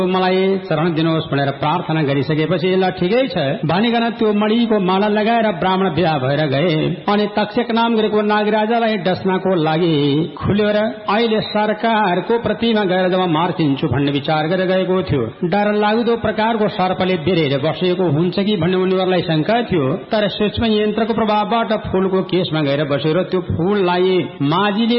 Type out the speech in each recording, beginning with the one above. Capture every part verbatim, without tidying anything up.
मलाई शरण दिनुहोस् भनेर प्रार्थना गरिसकेपछि ल ठिकै छ भनिकन त्यो मणिको माला लगाएर ब्राह्मण बिहा भएर गए। अनि तक्षक नाम गरेको नागराजालाई डस्नको लागि खुल्यो र अहिले सरकारको प्रतिमा गएर जब मार्चिन्छु भन्ने विचार गरेर गएको थियो। डर लाग्दो प्रकारको सर्पले बेरेर बसेको हुन्छ कि भन्ने उनीहरूलाई शंका थियो। तर सूक्ष्म यन्त्रको प्रभावबाट फूलको केसमा गएर बसेर त्यो फूललाई माझीले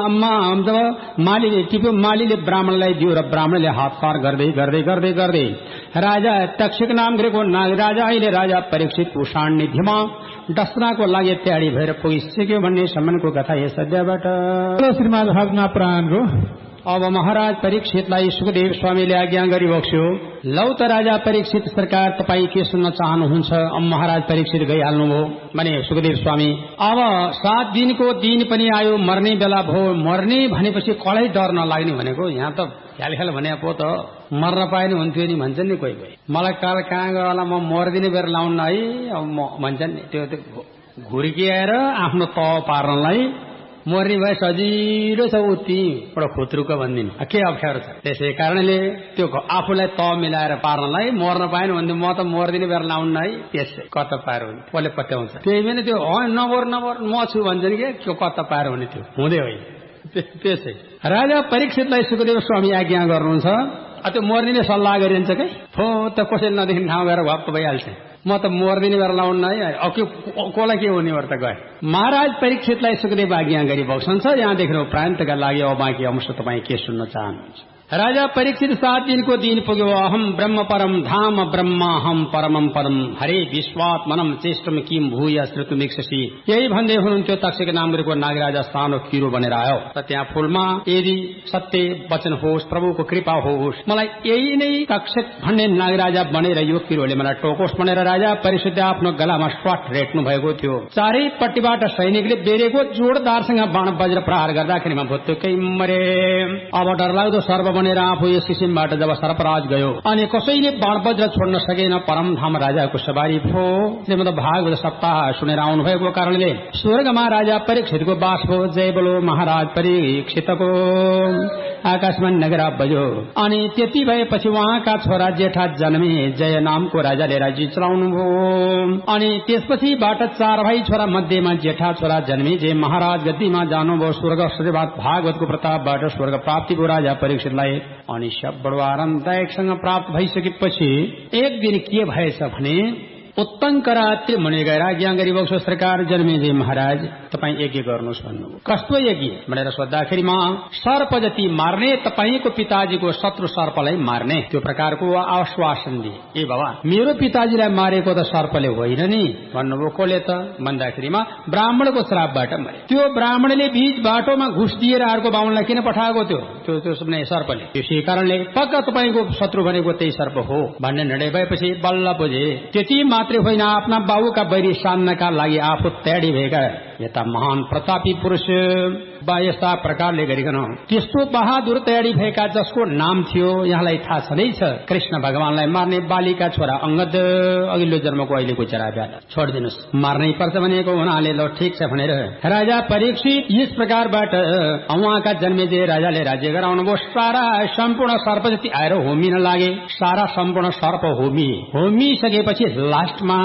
जब मालीले टिप्यो मालीले ब्राह्मणलाई दियो र ब्राह्मणले हात पार गर्दै गर्दै गर्दै गर्दै राजा तक्षक नाम गरेको नागराजा अहिले राजा परीक्षित सान्निध्यमा डस्नाको लागि तयारी भएर पुगिसक्यो भन्ने सम्मको कथा यस अध्यायबाट श्रीमद् भागवत पुराणको। अब महाराज परीक्षितलाई सुखदेव स्वामीले आज्ञा गरिबक्स्यो। लौ त राजा परीक्षित सरकार तपाईँ के सुन्न चाहनुहुन्छ? अब महाराज परीक्षित गइहाल्नुभयो भने सुखदेव स्वामी अब सात दिनको दिन पनि आयो मर्ने बेला भयो। मर्ने भनेपछि कलै डर नलाग्ने भनेको यहाँ त ख्याल ख्याल भने पो त मर्न पाए नि हुन्थ्यो नि भन्छन् नि कोही कोही। मलाई काल कहाँ गयो होला म मर्दिने बेर लाउन है अब भन्छन् नि त्यो घुर्किएर आफ्नो तह पार्नलाई मर्ने भए सजिलो छ उति एउटा खुत्रुको भनिदिनु के अप्ठ्यारो छ। त्यसै कारणले त्यो आफूलाई त मिलाएर पार्नलाई मर्न पाएन भने म त मर्दिने बेर लाउन है त्यसै कता पाएर हुने कसले पत्याउँछ। त्यही पनि त्यो नबर नबर म छु भन्छन् कि त्यो कता पाएर हुने त्यो हुँदै होइन। त्यसै राजा परीक्षितलाई सुखदेव स्वामी आज्ञा गर्नुहुन्छ। त्यो मर्दिने सल्लाह गरिन्छ कि हो त कसैले नदेखि ठाउँ गएर भप्प भइहाल्छ। म त मर्दिने बेर लाउन है कसलाई के हुने त गए। महाराज परीक्षितलाई सुखदेव आज्ञा गरिबक्सन्छ। यहाँ देख्नु प्रान्तका लागि अब बाँकी अंश तपाईँ के सुन्न चाहनुहुन्छ? राजा परीक्षित सात दिनको दिन पुग्यो। अहम ब्रह्म परम धाम ब्रह्माहम परमम पदम हरे विश्वात्मनम चेष्टम किम भूय श्रुतुमिक्षसी। यही भन्दै हुनुहुन्थ्यो तक्षक नाम गरेको नागराजा सानो किरो बनेर आयो र त्यहाँ फूलमा यदि सत्य वचन होस् प्रभुको कृपा होस् मलाई यही नै तक्षक भन्ने नागराजा बनेर यो किरोले मलाई टोकोस् भनेर राजा परीक्षितले आफ्नो गलामा स्वाट रेट्नु भएको थियो। चारैपट्टिबाट सैनिकले बेरेको जोरदारसँग बाण वज्र प्रहार गर्दाखेरिमा भुत्तुकै मरे। अब डरलाग्दो सर्व बनेर आफू यस किसिमबाट जब सर्पराज गयो अनि कसैले बाण वज्र छोड्न सकेन। परमधाम राजाको सवारी भयो। श्रीमद् भागवत सप्ताह सुनेर आउनु भएको कारणले स्वर्गमा राजा परीक्षितको बास भयो। जय बोलो महाराज परीक्षितको। आकाशमा नगरा बज्यो अनि त्यति भएपछि उहाँका छोरा जेठा जन्मे। जय नामको राजाले राज्य चलाउनु भयो। अनि त्यसपछिबाट चार भाइ छोरा मध्येमा जेठा छोरा जन्मे जे महाराज गद्दीमा जानुभयो। स्वर्ग श्रीमद् भागवतको प्रतापबाट स्वर्ग प्राप्ति भयो राजा परीक्षितलाई। अनि सब बडो आरामदायकसँग प्राप्त भइसकेपछि एक दिन के भएछ भने उत्तंकरात्रि मुनि गएर आज्ञा गरिबक्स्यो। सरकार जन्मेजी महाराज तपाईँ यज्ञ गर्नुहोस् भन्नुभयो। कस्तो यज्ञ भनेर सोद्धाखेरिमा सर्प जति मार्ने तपाईँको पिताजीको शत्रु सर्पलाई मार्ने त्यो प्रकारको आश्वासन दिए। ए बाबा मेरो पिताजीलाई मारेको त सर्पले होइन नि भन्नुभयो। कसले त भन्दाखेरिमा ब्राह्मणको श्रापबाट मरे। त्यो ब्राह्मणले बीच बाटोमा घुस दिएर अर्को बाहुनलाई किन पठाएको थियो त्यो त्यो सर्पले। त्यसै कारणले पक्का तपाईँको शत्रु भनेको त्यही सर्प हो भन्ने निर्णय भएपछि बल्ल बुझे। त्यति मात्रै होइन आफ्ना बाबुका बैरी सान्नका लागि आफू तयारी भएका यता महान प्रतापी पुरुष बा यस्ता प्रकारले गरिकन त्यस्तो बहादुर तयारी भएका जसको नाम थियो यहाँलाई थाहा छँदैछ कृष्ण भगवानलाई मार्ने बालीका छोरा अंगद अघिल्लो जन्मको अहिलेको जरा ब्याज छोडिदिनुहोस् मार्नै पर्छ भनेको हुनाले ल ठिक छ भनेर राजा परीक्षित यस प्रकारबाट उहाँका जन्मेजे राजाले राज्य गराउनुभयो। सारा सम्पूर्ण सर्प जति आएर होमिन लागे। सारा सम्पूर्ण सर्प होमी होमिसकेपछि लास्टमा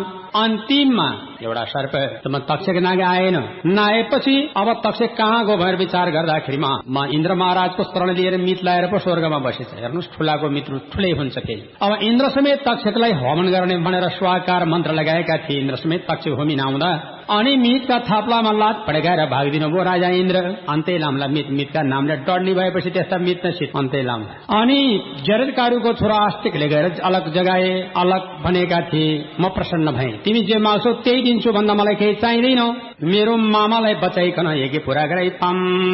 अन्तिममा एउटा सर्प तक्षक नाग आएन। नआएपछि अब तक्षक कहाँ गयो भनेर विचार गर्दाखेरिमा म इन्द्र महाराजको शरण लिएर मित लाएर पो स्वर्गमा बसेछ। हेर्नुहोस् ठुलाको मित्र ठुलै हुन्छ फेरि। अब इन्द्र समेत तक्षकलाई हवन गर्ने भनेर स्वाकार मन्त्र लगाएका थिए। इन्द्र समेत तक्षक होमिन आउँदा अनि मितका थाप्लामा लात पड्काएर भागिदिनु भयो राजा इन्द्र। अन्तै लामला मित मितका नामले डढ्ने भएपछि त्यस्ता मित नसित अन्तै लामला। अनि जरदकारुको छोरा आस्तिकले गएर अलग जगाए। अलग भनेका थिए म प्रसन्न भएँ तिमी जे माग्छौ त्यही दिन्छु भन्दा मलाई केही चाहिँदैन। मेरो मामालाई बचाइकन यज्ञ पूरा गराइ पाम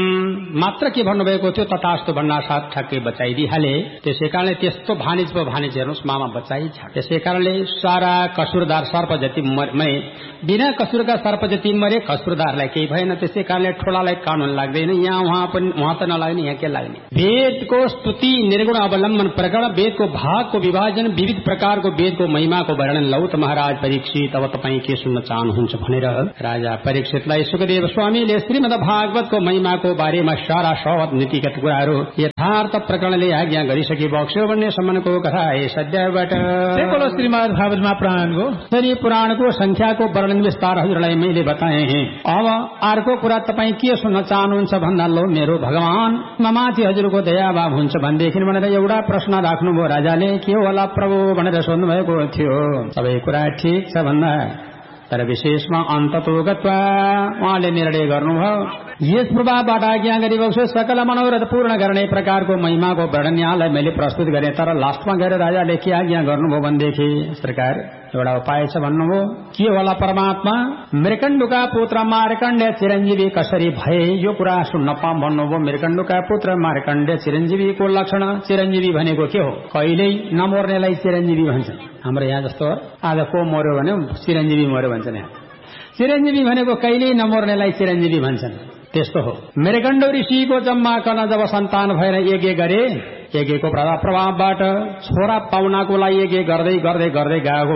मात्र के भन्नुभएको थियो तथास्तु भन्ना साथ ठक्कै बचाइदिहाले। त्यसै कारणले त्यस्तो भानिज पो भानिज हेर्नुहोस् मामा बचाइ छ। त्यसै कारणले सारा कसुरदार सर्प जति मै बिना कसुरका सर्प जति मरे खस्रुदारलाई केही भएन, त्यसै कारणले ठोलालाई कानुन लाग्दैन, यहाँ उहाँ पनि उहाँ त नलाग्ने, यहाँ के लाग्ने। वेदको स्तुति निर्गुण अवलम्बन प्रकरण, वेदको भागको विभाजन, विविध प्रकारको वेदको महिमाको वर्णन लौ त महाराज परीक्षित, अब तपाईँ के सुन्न चाहनुहुन्छ भनेर राजा परीक्षितलाई सुखदेव स्वामीले श्रीमद् भागवतको महिमाको बारेमा सारा सवत नीतिगत कुराहरू यथार्थ प्रकरणले आज्ञा गरिसके बक्स्यो भन्ने सम्मको कथा यस अध्यायबाट श्रीमद् भागवतमा प्राणको शरी पुराणको संख्याको वर्णन विस्तार हजुरलाई मैले बताए। अब अर्को कुरा तपाईँ के सुन्न चाहनुहुन्छ भन्दा लो मेरो भगवान ममाथि हजुरको दयाभाव हुन्छ भनेदेखि भनेर एउटा प्रश्न राख्नुभयो राजाले, के होला प्रभु भनेर सोध्नु भएको थियो। सबै कुरा ठिक छ भन्दा तर विशेषमा अन्ततो गत्वा उहाँले निर्णय गर्नुभयो, यस प्रभावबाट आज्ञा गरिबक्छु सकल मनोरथ पूर्ण गर्ने प्रकारको महिमाको वर्णन यहाँलाई मैले प्रस्तुत गरेँ। तर लास्टमा गएर राजाले के आज्ञा गर्नुभयो भनेदेखि सरकार एउटा उपाय छ भन्नुभयो। के होला परमात्मा, मृकण्डुका पुत्र मार्कण्डेय चिरञ्जीवी कसरी भए यो कुरा सुन्न पाऊँ भन्नुभयो। मृकण्डुका पुत्र मार्कण्डेय चिरञ्जीवीको लक्षण, चिरञ्जीवी भनेको के हो, कहिल्यै नमर्नेलाई चिरञ्जीवी भन्छन्। हाम्रो यहाँ जस्तो आज को मर्यो भने चिरञ्जीवी मर्यो भन्छन्, यहाँ चिरञ्जीवी भनेको कहिल्यै नमर्नेलाई चिरञ्जीवी भन्छन्, त्यस्तो हो। मृकण्ड ऋषिको जन्माकन जब सन्तान भएर यज्ञ गरे, यज्ञको प्रभावबाट छोरा पाउनको लागि यज्ञ गर्दै गर्दै गर्दै गएको।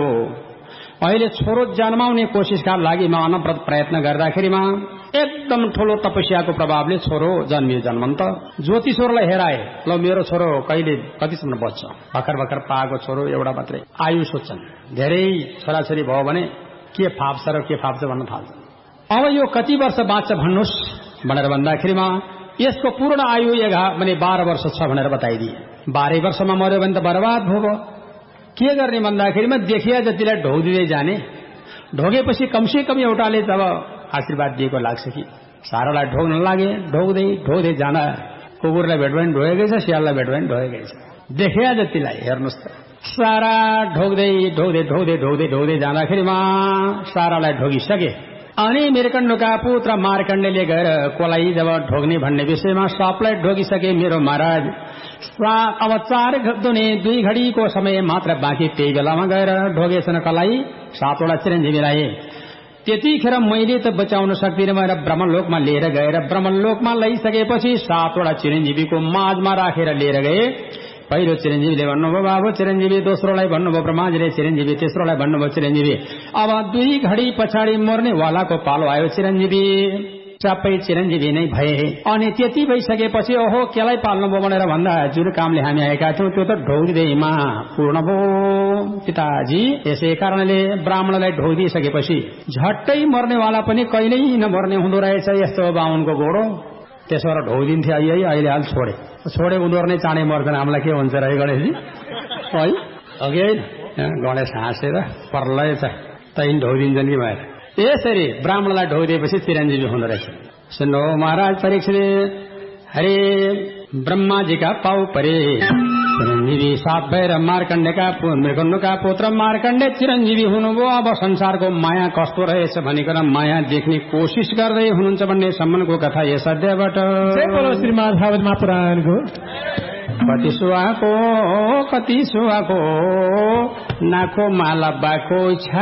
अहिले छोरो जन्माउने कोसिसका लागि म अनवरत प्रयत्न गर्दाखेरिमा एकदम ठूलो तपस्याको प्रभावले छोरो जन्मियो। जन्मन्त ज्योतिषोरलाई हेराए, ल मेरो छोरो कहिले कतिसम्म बच्छ, भर्खर भर्खर पाएको छोरो एउटा मात्रै, आयु सोध्छन्। धेरै छोराछोरी भयो भने के फाप्छ र के फाप्छ भन्न थाल्छ। अब यो कति वर्ष बाँच्छ भन्नुहोस् भनेर भन्दाखेरिमा यसको पूर्ण आयु एघार भने बाह्र वर्ष छ भनेर बताइदिए। बाह्रै वर्षमा मर्यो भने त बर्बाद भयो। के गर्ने भन्दाखेरिमा देखिया जतिलाई ढोगिँदै जाने, ढोगेपछि कमसे कम एउटाले जब आशीर्वाद दिएको लाग्छ कि सारालाई ढोग्न लागे, ढोग्दै ढोग्दै जाँदा कुकुरलाई भेट भने ढोगेकै छ, सियाललाई भेट भने ढोगेकै छ। देखिया जतिलाई हेर्नुहोस् त, सारा ढोग्दै ढोग्दै ढोग्दै ढोग्दै ढोग्दै जाँदाखेरिमा सारालाई ढोगिसके। अनि मृकण्डका पुत्र मार्कण्डेयले गएर कोलाई जब ढोग्ने भन्ने विषयमा सबलाई ढोगिसके मेरो महाराज। अब चार दुने दुई घडीको समय मात्र बाँकी, त्यही बेलामा गएर ढोगेछन् कलाई सातवटा चिरञ्जीवीलाई। त्यतिखेर मैले त बचाउन सक्दिनँ भनेर ब्रह्मलोकमा लिएर गएर ब्रह्मलोकमा लैसकेपछि सातवटा चिरञ्जीवीको माझमा राखेर लिएर गए। पहिलो चिरञ्जीवीले भन्नुभयो बाबु चिरञ्जीवी, दोस्रोलाई भन्नुभयो ब्रह्माजीले चिरञ्जीवी, तेस्रोलाई भन्नुभयो चिरञ्जीवी। अब दुई घडी पछाडि मर्ने वालाको पालो आयो चिरञ्जीवी, सबै चिरञ्जीवी नै भए। अनि त्यति भइसकेपछि ओहो केलाई पाल्नुभयो भनेर भन्दा जुन कामले हामी आएका थियौँ त्यो त ढोगिँदैमा पूर्ण भयो पिताजी। यसै कारणले ब्राह्मणलाई ढोगिदिइसकेपछि झट्टै मर्नेवाला पनि कहिल्यै नमर्ने हुँदो रहेछ, यस्तो बाहुनको घोडो। त्यसो भएर ढोगिदिन्थे अहिले अहिले हाल छोडे छोडे उनीहरू नै चाँडै मर्छन्। हामीलाई के हुन्छ र गणेशजी है, अघि होइन गणेश हाँसेर पर्लै छ तै ढोगिदिन्छन् कि भएर। यसरी ब्राह्मणलाई ढोगिदिएपछि चिरञ्जीवी हुँदो रहेछ। सुन्नु महाराज परीक्षित, हरे ब्रह्माजीका पाउ परे चिरञ्जीवी सात भएर मार्कण्डेका मृकण्डका पुत्र मार्कण्डेय चिरञ्जीवी हुनुभयो। अब संसारको माया कस्तो रहेछ भनिकन माया देख्ने कोसिस गर्दै हुनुहुन्छ भन्ने सम्मको कथा यस अध्यायबाट श्रीमद् भागवतमा पुराणको कति सुहाको कति सुहाको नाको माला बाको छ।